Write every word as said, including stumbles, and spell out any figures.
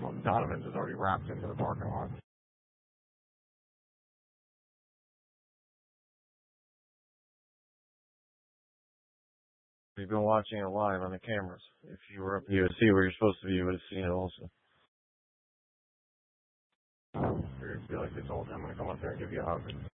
Donovan's is already wrapped into the parking lot. You've been watching it live on the cameras. If you were up at U S C where you're supposed to be, you would have seen it also. I feel like they told him I'm going to come up there and give you a hug.